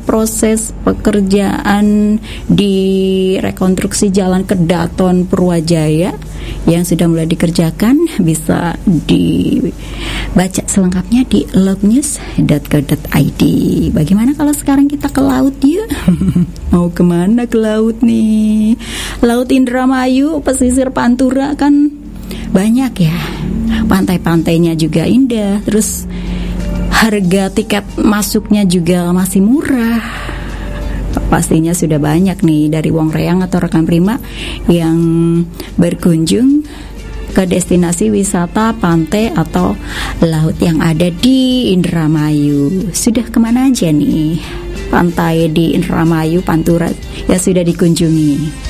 proses pekerjaan di rekonstruksi jalan Kedaton Purwajaya yang sudah mulai dikerjakan bisa dibaca selengkapnya di lovenews.co.id. Bagaimana kalau sekarang kita ke laut yuk? Mau kemana ke laut nih? Laut Indramayu, pesisir Pantura kan banyak ya. Pantai-pantainya juga indah. Terus harga tiket masuknya juga masih murah. Pastinya sudah banyak nih dari Wong Reang atau rekan Prima yang berkunjung ke destinasi wisata pantai atau laut yang ada di Indramayu. Sudah kemana aja nih pantai di Indramayu, Pantura yang sudah dikunjungi?